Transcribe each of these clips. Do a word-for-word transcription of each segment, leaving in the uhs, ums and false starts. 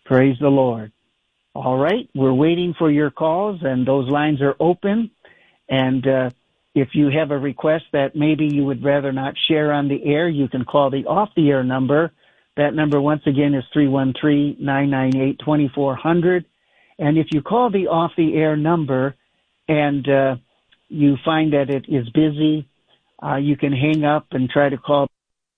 Praise the Lord. All right, we're waiting for your calls, and those lines are open. And uh, if you have a request that maybe you would rather not share on the air, you can call the off-the-air number. That number, once again, is three one three, nine nine eight, two four zero zero. And if you call the off-the-air number and uh, you find that it is busy, uh, you can hang up and try to call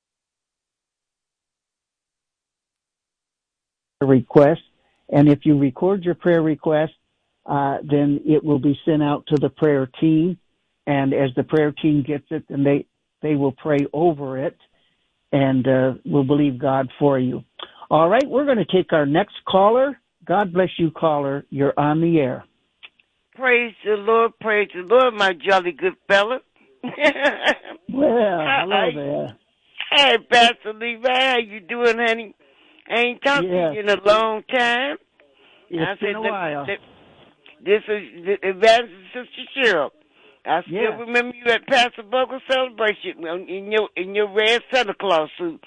a request. And if you record your prayer request, uh, then it will be sent out to the prayer team. And as the prayer team gets it, then they, they will pray over it, and uh, we'll believe God for you. All right, we're going to take our next caller. God bless you, caller. You're on the air. Praise the Lord, praise the Lord, my jolly good fella. Well, hello there. Hey, Pastor Levi, how you doing, honey? I ain't talked yes. to you in a long time. It's I been said, a while. This is the Evangelist Sister Cheryl. I still yeah. remember you at Pastor Vogel celebration in your in your red Santa Claus suit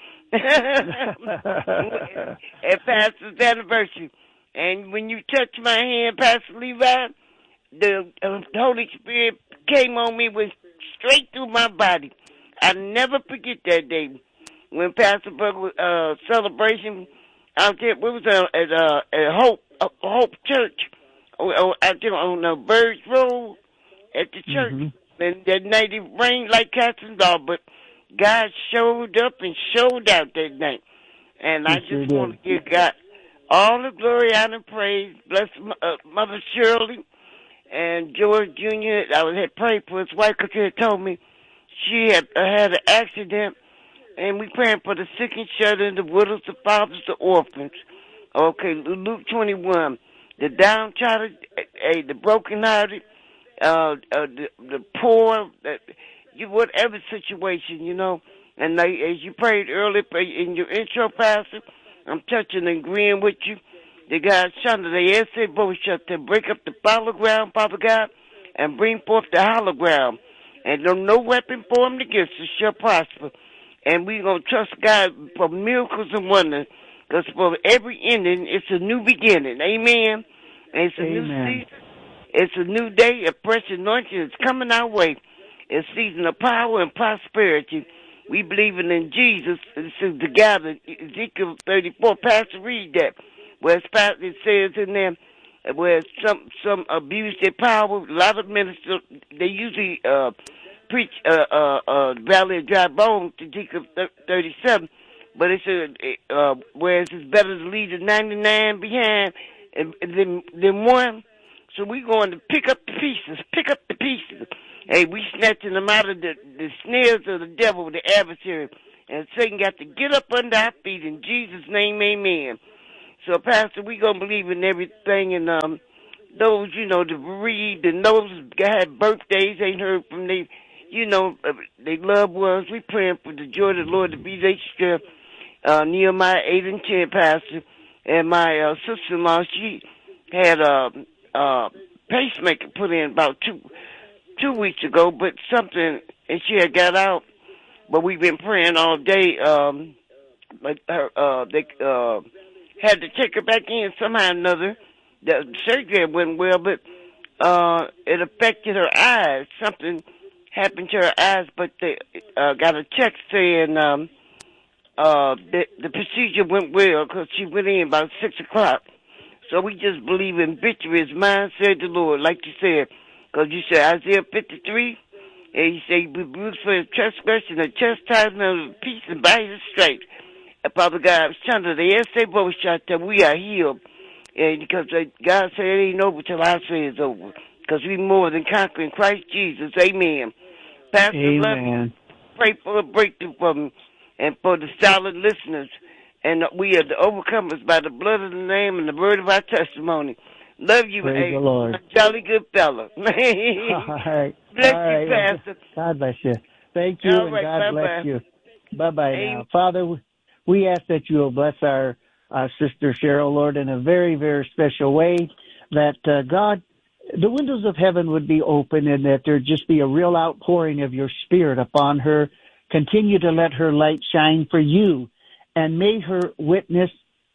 at Pastor's anniversary. And when you touched my hand, Pastor Levi, the, uh, the Holy Spirit came on me, went straight through my body. I never forget that day when Pastor Vogel uh, celebration out there. We was uh, at uh, at Hope uh, Hope Church out there on the Birds Road at the church. Mm-hmm. And that night it rained like cats and dogs, but God showed up and showed out that night. And he I just sure want to give God all the glory, honor, and praise. Bless uh, Mother Shirley and George Junior I was had prayed for his wife because he had told me she had uh, had an accident. And we praying for the sick and shut in, the widows, the fathers, the orphans. Okay, Luke twenty-one. The downtrodden, uh, the brokenhearted, uh, uh, the, the poor, the, you, whatever situation, you know. And they, as you prayed earlier in your intro, Pastor, I'm touching and agreeing with you. The God, Shanda, the essay, both shut to break up the fallow ground, Father God, and bring forth the hollow ground. And no, no weapon formed against us shall prosper. And we're going to trust God for miracles and wonders. Because for every ending, it's a new beginning. Amen. And it's a Amen. new season. It's a new day. A fresh anointing is coming our way. It's a season of power and prosperity. We believe in Jesus. This is the God of Ezekiel thirty-four. Pastor, read that. Where it says in there, where some some abuse their power. A lot of ministers, they usually uh, preach uh, uh, uh, Valley of Dry Bones, Ezekiel thirty-seven. But it says, uh, whereas it's better to leave the ninety-nine behind than, than one. So we going to pick up the pieces, pick up the pieces. Hey, we snatching them out of the, the snares of the devil, the adversary. And Satan got to get up under our feet in Jesus' name, amen. So, Pastor, we going to believe in everything. And um, those, you know, the bereaved and those that had birthdays, ain't heard from they, you know, uh, they loved ones. We praying for the joy of the Lord to be their strength. Uh, Nehemiah eight and ten, Pastor. And my uh, sister-in-law, she had a uh, pacemaker put in about two two weeks ago, but something, and she had got out. But we've been praying all day. Um, but her, uh, they uh, had to take her back in somehow or another. The surgery went well, but uh, it affected her eyes. Something happened to her eyes, but they uh, got a text saying um, uh, the, the procedure went well because she went in about six o'clock. So we just believe in victory is mine, said the Lord, like you said. Because you said Isaiah fifty-three, and you say, be bruised for his transgression, the chastisement of peace, and by his stripes. And Father God, Shanda, the essay both shot that we are healed. And because God said it ain't over till I say it's over. Because we more than conquering Christ Jesus. Amen. Pastor, Amen. Pray for a breakthrough for me and for the silent listeners. And we are the overcomers by the blood of the Lamb and the word of our testimony. Love you, Praise hey, the Lord. Jolly good fella. All right. Bless All right. you, Pastor. God bless you. Thank you, All and right, God bye-bye. bless you. Bye-bye now. Father, we ask that you will bless our uh, sister Cheryl, Lord, in a very, very special way, that, uh, God, the windows of heaven would be open and that there just be a real outpouring of your Spirit upon her. Continue to let her light shine for you, and may her witness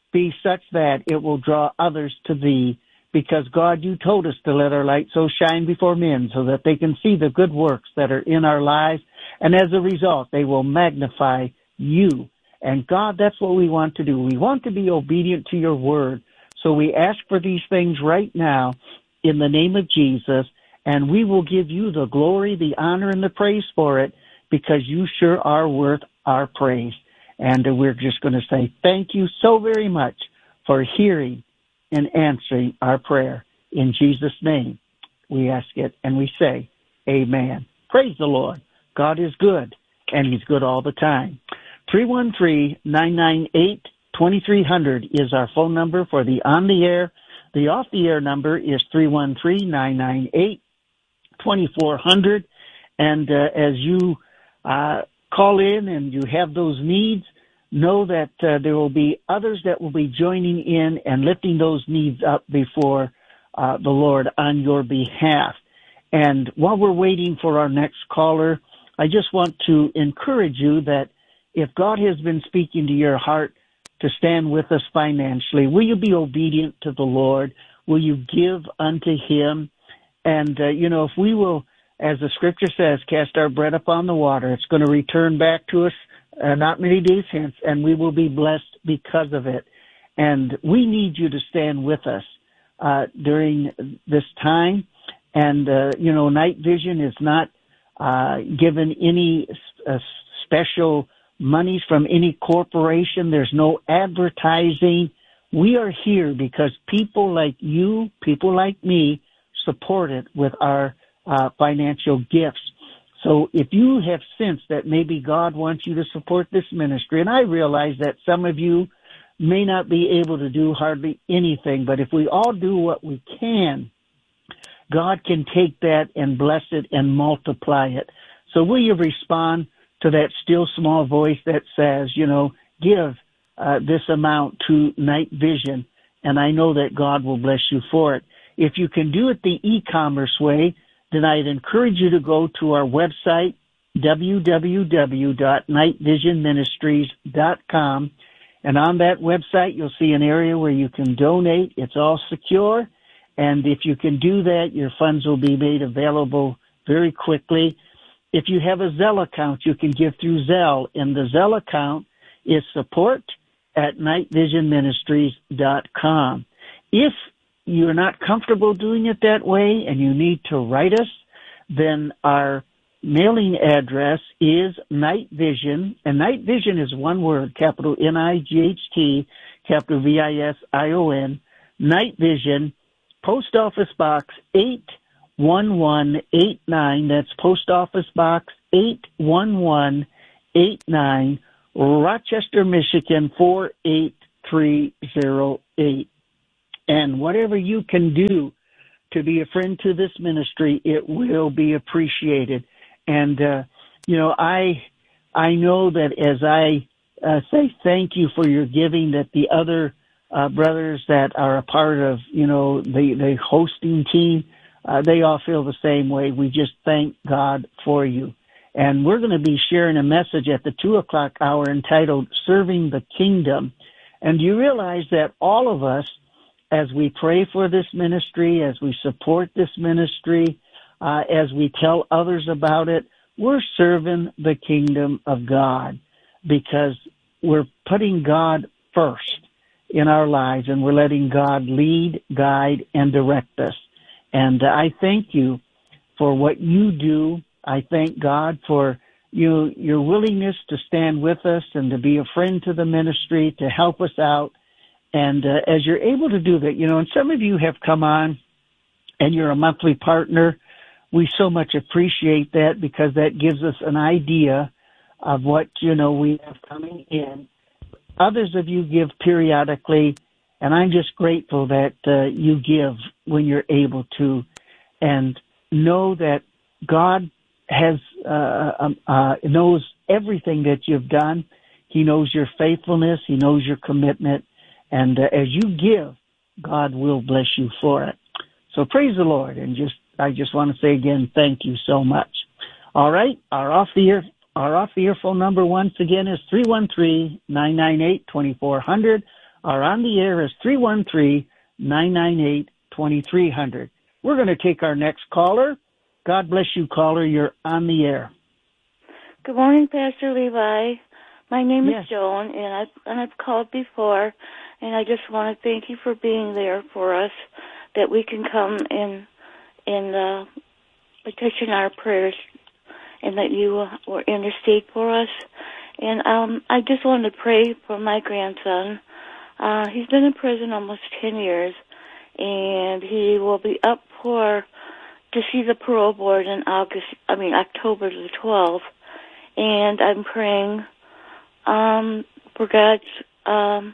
be such that it will draw others to thee. Because, God, you told us to let our light so shine before men so that they can see the good works that are in our lives. And as a result, they will magnify you. And, God, that's what we want to do. We want to be obedient to your word. So we ask for these things right now in the name of Jesus. And we will give you the glory, the honor, and the praise for it because you sure are worth our praise. And we're just going to say thank you so very much for hearing and answering our prayer. In Jesus' name, we ask it and we say, amen. Praise the Lord. God is good, and he's good all the time. three one three, nine nine eight, two three zero zero is our phone number for the on-the-air. The off-the-air number is three one three, nine nine eight, two four zero zero. And uh, as you uh, call in and you have those needs, know that uh, there will be others that will be joining in and lifting those needs up before uh, the Lord on your behalf. And while we're waiting for our next caller, I just want to encourage you that if God has been speaking to your heart to stand with us financially, will you be obedient to the Lord? Will you give unto him? And, uh, you know, if we will, as the scripture says, cast our bread upon the water, it's going to return back to us Uh, not many days hence, and we will be blessed because of it. And we need you to stand with us uh, during this time. And, uh, you know, Night Vision is not uh, given any uh, special monies from any corporation. There's no advertising. We are here because people like you, people like me, support it with our uh, financial gifts. So if you have sensed that maybe God wants you to support this ministry, and I realize that some of you may not be able to do hardly anything, but if we all do what we can, God can take that and bless it and multiply it. So will you respond to that still small voice that says, you know, give uh, this amount to Night Vision, and I know that God will bless you for it. If you can do it the e-commerce way, then I'd encourage you to go to our website, w w w dot night vision ministries dot com. And on that website, you'll see an area where you can donate. It's all secure. And if you can do that, your funds will be made available very quickly. If you have a Zelle account, you can give through Zelle. And the Zelle account is support at night vision ministries dot com. If you're not comfortable doing it that way and you need to write us, then our mailing address is Night Vision, and Night Vision is one word, capital N I G H T, capital V I S I O N, Night Vision, Post Office Box eight one one eight nine, that's Post Office Box eight one one eight nine, Rochester, Michigan four eight three zero eight. And whatever you can do to be a friend to this ministry, it will be appreciated. And, uh, you know, I I know that as I uh, say thank you for your giving, that the other uh, brothers that are a part of, you know, the, the hosting team, uh, they all feel the same way. We just thank God for you. And we're going to be sharing a message at the two o'clock hour entitled Serving the Kingdom. And do you realize that all of us, as we pray for this ministry, as we support this ministry, uh, as we tell others about it, we're serving the kingdom of God because we're putting God first in our lives and we're letting God lead, guide, and direct us. And uh, I thank you for what you do. I thank God for you, your willingness to stand with us and to be a friend to the ministry, to help us out. And uh, as you're able to do that, you know, and some of you have come on and you're a monthly partner. We so much appreciate that because that gives us an idea of what, you know, we have coming in. Others of you give periodically, and I'm just grateful that uh, you give when you're able to. And know that God has uh, um, uh, knows everything that you've done. He knows your faithfulness. He knows your commitment. And uh, as you give, God will bless you for it. So praise the Lord. And just I just want to say again, thank you so much. All right. Our off the air, our off the air phone number once again is three one three, nine nine eight, two four zero zero. are on the air as three one three, nine nine eight, two three zero zero. We're going to take our next caller. God bless you, caller. You're on the air. Good morning, Pastor Levi. My name yes. is Joan, and I've, and I've called before, and I just want to thank you for being there for us, that we can come and, and uh, petition our prayers, and that you uh, were intercede for us. And um, I just wanted to pray for my grandson. Uh, he's been in prison almost ten years, and he will be up for to see the parole board in August. I mean October the twelfth. And I'm praying um, for God's um,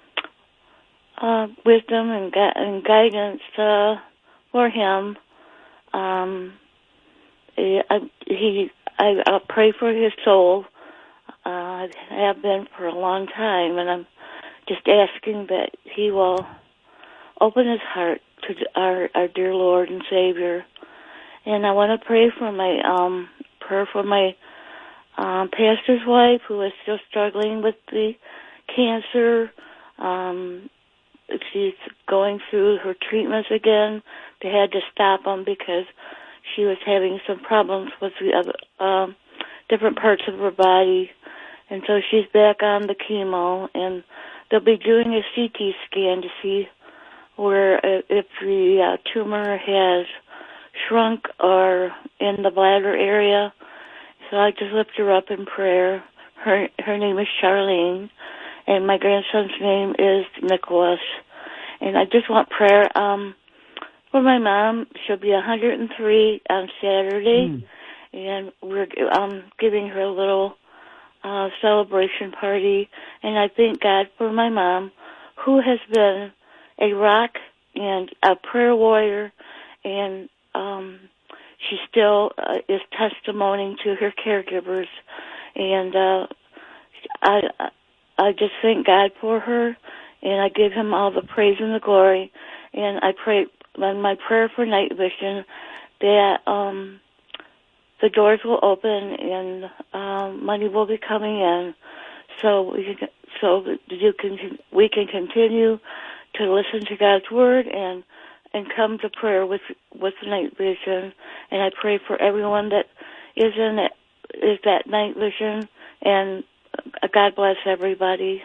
uh, wisdom and, gu- and guidance uh, for him. Um, he, I, he, I, I pray for his soul. Uh, I have been for a long time, and I'm just asking that he will open his heart to our, our dear Lord and Savior. And I want to pray for my um, prayer for my Um, pastor's wife, who is still struggling with the cancer. Um, she's going through her treatments again. They had to stop them because she was having some problems with the other, um, different parts of her body. And so she's back on the chemo, and they'll be doing a C T scan to see where uh, if the uh, tumor has shrunk or in the bladder area. So I just lift her up in prayer. Her her name is Charlene, and my grandson's name is Nicholas. And I just want prayer um, for my mom. She'll be one hundred three on Saturday, mm. and we're um, giving her a little uh, celebration party. And I thank God for my mom, who has been a rock and a prayer warrior, and um, she still uh, is testimony to her caregivers, and uh, I I just thank God for her, and I give him all the praise and the glory. And I pray, my prayer for Night Vision, that um, the doors will open and um, money will be coming in, so we can, so you can we can continue to listen to God's word and. and come to prayer with with Night Vision. And I pray for everyone that is in it, is that Night Vision, and God bless everybody.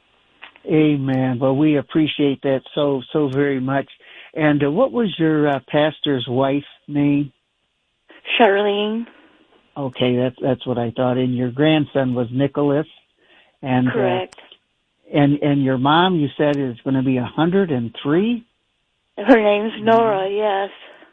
Amen. Well, we appreciate that so, so very much. And uh, what was your uh, pastor's wife's name? Charlene. Okay, that's that's what I thought. And your grandson was Nicholas. And, correct. Uh, and and your mom, you said, is going to be one hundred three? Her name's Nora, yes.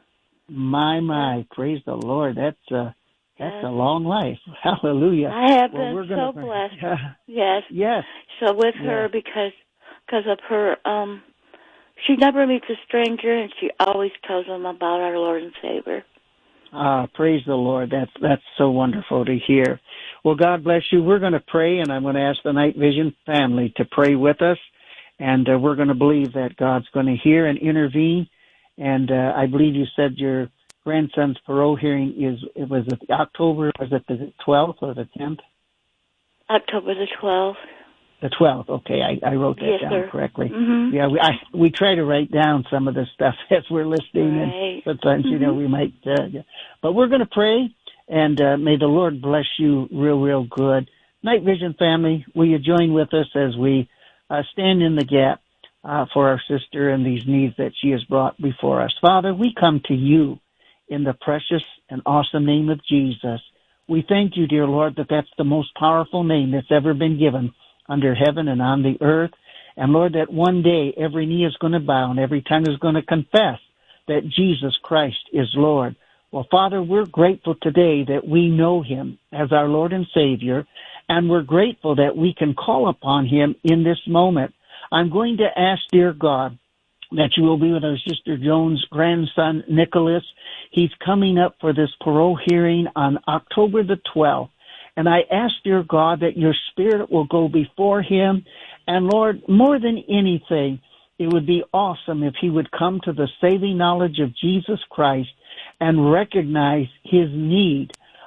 My, my, praise the Lord. That's uh, that's yes. a long life. Hallelujah. I have well, been we're so gonna... blessed. yes. Yes. So with yes. her, because because of her, um, she never meets a stranger, and she always tells them about our Lord and Savior. Ah, praise the Lord. That's that's so wonderful to hear. Well, God bless you. We're going to pray, and I'm going to ask the Night Vision family to pray with us. And uh, we're going to believe that God's going to hear and intervene. And uh, I believe you said your grandson's parole hearing is, it was it October, was it the twelfth or the tenth? October the twelfth. The twelfth, okay. I, I wrote that yes, down sir. correctly. Mm-hmm. Yeah, we I, we try to write down some of the stuff as we're listening. Right. And sometimes, mm-hmm. you know, we might, uh, yeah. But we're going to pray, and uh, may the Lord bless you real, real good. Night Vision family, will you join with us as we Uh, stand in the gap uh, for our sister and these needs that she has brought before us. Father, we come to you in the precious and awesome name of Jesus. We thank you, dear Lord, that that's the most powerful name that's ever been given under heaven and on the earth. And Lord, that one day every knee is going to bow and every tongue is going to confess that Jesus Christ is Lord. Well, Father, we're grateful today that we know him as our Lord and Savior, and we're grateful that we can call upon him in this moment. I'm going to ask, dear God, that you will be with our sister Joan's grandson, Nicholas. He's coming up for this parole hearing on October the twelfth. And I ask, dear God, that your Spirit will go before him. And Lord, more than anything, it would be awesome if he would come to the saving knowledge of Jesus Christ and recognize his need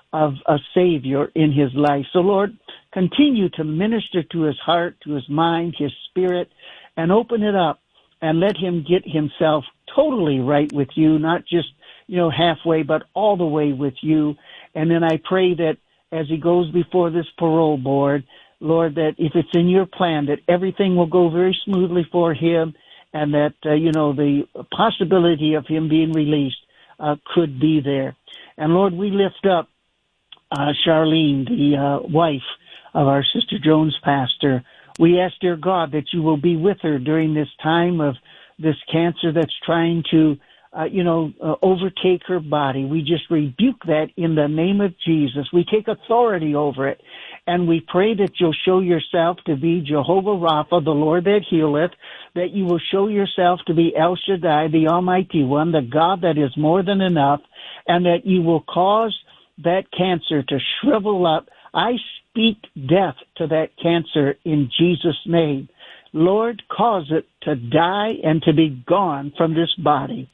of a Savior in his life. So, Lord, continue to minister to his heart, to his mind, his spirit, and open it up and let him get himself totally right with you, not just, you know, halfway, but all the way with you. And then I pray that as he goes before this parole board, Lord, that if it's in your plan, that everything will go very smoothly for him, and that, uh, you know, the possibility of him being released uh, could be there. And, Lord, we lift up uh, Charlene, the uh, wife of our Sister Jones pastor. We ask, dear God, that you will be with her during this time of this cancer that's trying to, uh, you know, uh, overtake her body. We just rebuke that in the name of Jesus. We take authority over it. And we pray that you'll show yourself to be Jehovah Rapha, the Lord that healeth, that you will show yourself to be El Shaddai, the Almighty One, the God that is more than enough, and that you will cause that cancer to shrivel up. I speak death to that cancer in Jesus' name. Lord, cause it to die and to be gone from this body.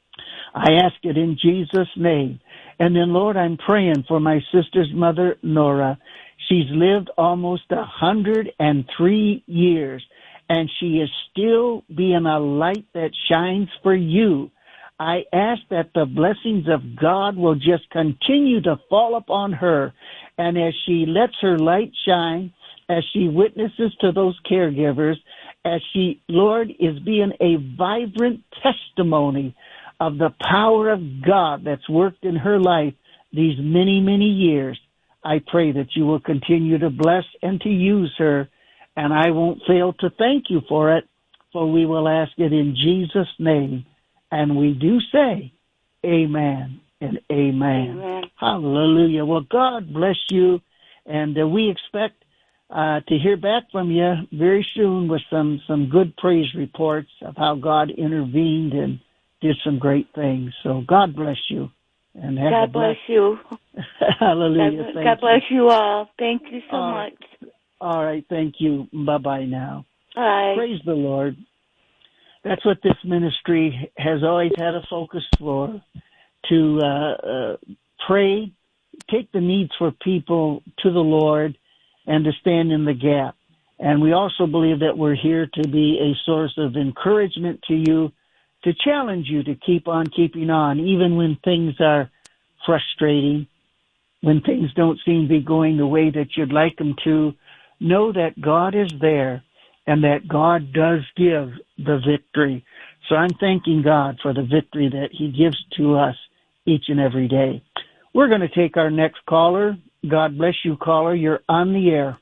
I ask it in Jesus' name. And then, Lord, I'm praying for my sister's mother, Nora. She's lived almost a hundred and three years, and she is still being a light that shines for you. I ask that the blessings of God will just continue to fall upon her, and as she lets her light shine, as she witnesses to those caregivers, as she, Lord, is being a vibrant testimony of the power of God that's worked in her life these many, many years. I pray that you will continue to bless and to use her, and I won't fail to thank you for it, for we will ask it in Jesus' name. And we do say, amen and amen. Amen. Hallelujah. Well, God bless you, and uh, we expect uh, to hear back from you very soon with some, some good praise reports of how God intervened and did some great things. So God bless you. And have God a bless blessed... you. Hallelujah. God, Thank God bless you. you all. Thank you so All much. right. All right. Thank you. Bye-bye now. Bye. Praise the Lord. That's what this ministry has always had a focus for, to uh, uh, pray, take the needs for people to the Lord, and to stand in the gap. And we also believe that we're here to be a source of encouragement to you, to challenge you to keep on keeping on, even when things are frustrating, when things don't seem to be going the way that you'd like them to. Know that God is there and that God does give the victory. So I'm thanking God for the victory that he gives to us each and every day. We're going to take our next caller. God bless you, caller. You're on the air.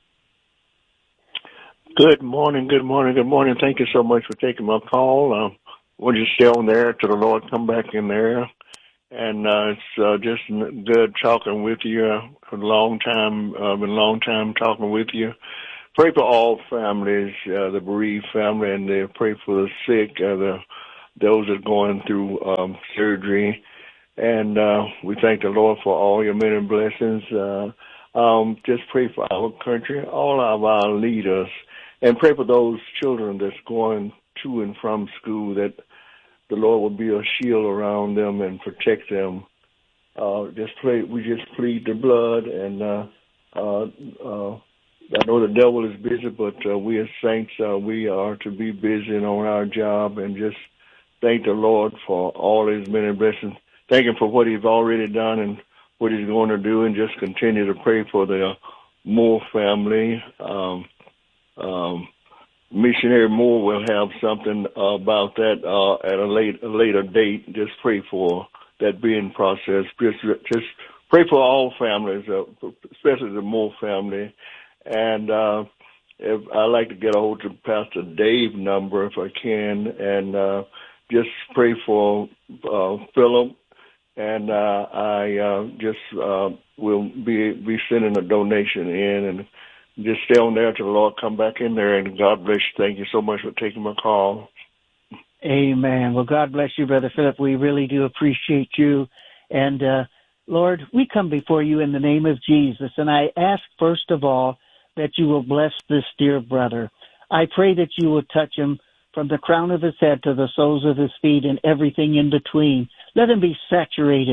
Good morning, good morning, good morning. Thank you so much for taking my call. Um, we'll just stay on there till the Lord come back in there. And uh, it's uh, just good talking with you. Uh, for a long time, uh, been a long time talking with you. Pray for all families, uh, the bereaved family, and they pray for the sick, uh, the those that are going through um, surgery. And uh, we thank the Lord for all your many blessings. Uh, um, just pray for our country, all of our leaders, and pray for those children that's going to and from school, that the Lord will be a shield around them and protect them. Uh, just pray, we just plead the blood, and uh, uh, uh, I know the devil is busy, but uh, we as saints, uh, we are to be busy and on our job, and just thank the Lord for all his many blessings. Thank him for what he's already done and what he's going to do, and just continue to pray for the uh, Moore family. Um, um, Missionary Moore will have something uh, about that uh, at a, late, a later date. Just pray for that being processed. Just, just pray for all families, uh, especially the Moore family. And uh, if I'd like to get a hold of Pastor Dave's number if I can, and uh, just pray for uh, Philip. And uh, I uh, just uh, will be be sending a donation in, and just stay on there till the Lord come back in there. And God bless you. Thank you so much for taking my call. Amen. Well, God bless you, Brother Philip. We really do appreciate you. And, uh, Lord, we come before you in the name of Jesus. And I ask, first of all, that you will bless this dear brother. I pray that you will touch him from the crown of his head to the soles of his feet and everything in between. Let him be saturated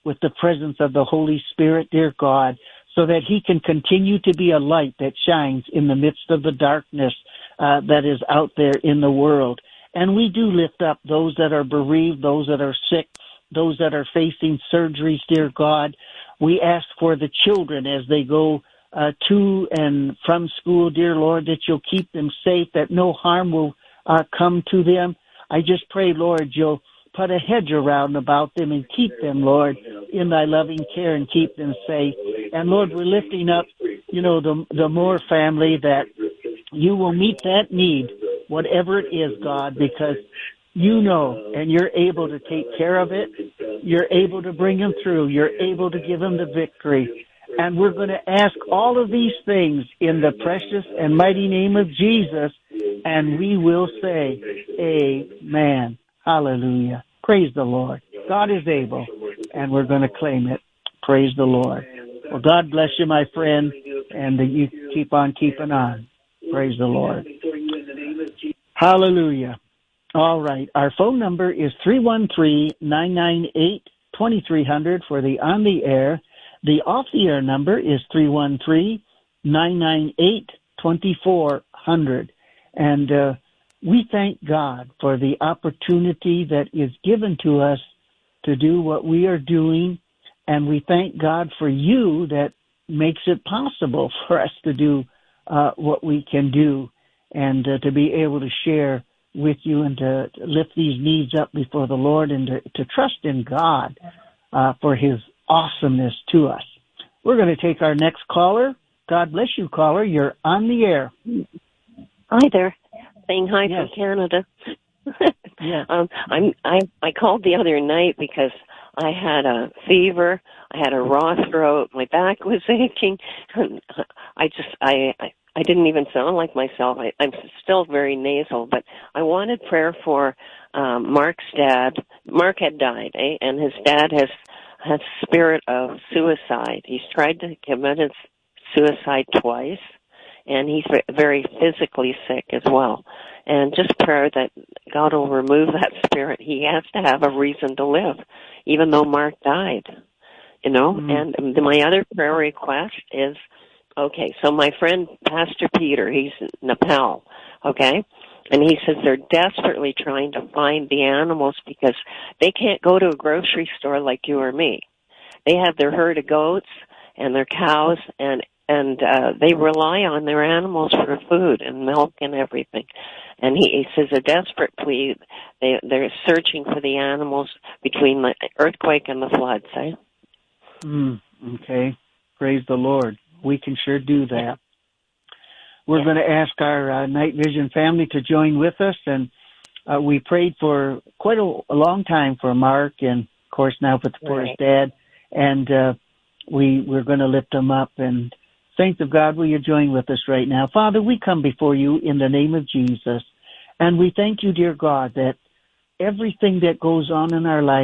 with the presence of the Holy Spirit, dear God, so that he can continue to be a light that shines in the midst of the darkness uh, that is out there in the world. And we do lift up those that are bereaved, those that are sick, those that are facing surgeries, dear God. We ask for the children as they go uh, to and from school, dear Lord, that you'll keep them safe, that no harm will uh, come to them. I just pray, Lord, you'll put a hedge around about them and keep them, Lord, in thy loving care and keep them safe. And Lord, we're lifting up, you know, the, the Moore family, that you will meet that need, whatever it is, God, because you know, and you're able to take care of it. You're able to bring them through. You're able to give them the victory. And we're going to ask all of these things in the precious and mighty name of Jesus, and we will say, amen. Hallelujah. Praise the Lord. God is able, and we're going to claim it. Praise the Lord. Well, God bless you, my friend, and you keep on keeping on. Praise the Lord. Hallelujah. All right. Our phone number is three one three, nine nine eight, two three zero zero for the on the air. The off the air number is three one three, nine nine eight, two four zero zero. And uh, we thank God for the opportunity that is given to us to do what we are doing. And we thank God for you that makes it possible for us to do uh, what we can do, and uh, to be able to share with you and to lift these needs up before the Lord, and to, to trust in God uh, for his awesomeness to us. We're going to take our next caller. God bless you, caller. You're on the air. Hi there. Saying hi Yes. from Canada. Yeah. um, I'm, I I called the other night because I had a fever. I had a raw throat. My back was aching. I just I. I I didn't even sound like myself. I, I'm still very nasal, but I wanted prayer for um, Mark's dad. Mark had died, eh? And his dad has has spirit of suicide. He's tried to commit suicide twice, and he's very physically sick as well. And just prayer that God will remove that spirit. He has to have a reason to live, even though Mark died, you know. Mm. And my other prayer request is, okay, so my friend, Pastor Peter, he's in Nepal, okay? And he says they're desperately trying to find the animals because they can't go to a grocery store like you or me. They have their herd of goats and their cows, and and uh, they rely on their animals for food and milk and everything. And he, he says a desperate plea, they, they're searching for the animals between the earthquake and the floods, eh? Mm, okay, praise the Lord. We can sure do that. We're yeah. going to ask our uh, Night Vision family to join with us, and uh, we prayed for quite a, a long time for Mark, and of course now for, for right. his dad, and uh, we, we're going to lift him up. And saints of God, will you join with us right now? Father, we come before you in the name of Jesus, and we thank you, dear God, that everything that goes on in our life